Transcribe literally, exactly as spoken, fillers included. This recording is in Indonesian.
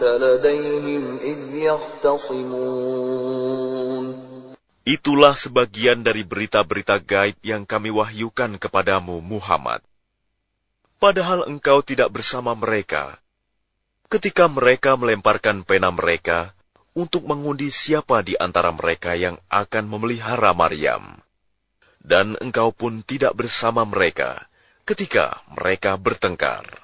لديهم إذ يختصمون. Itulah sebagian dari berita-berita gaib yang kami wahyukan kepadamu, Muhammad. Padahal engkau tidak bersama mereka, ketika mereka melemparkan pena mereka untuk mengundi siapa di antara mereka yang akan memelihara Maryam. Dan engkau pun tidak bersama mereka ketika mereka bertengkar.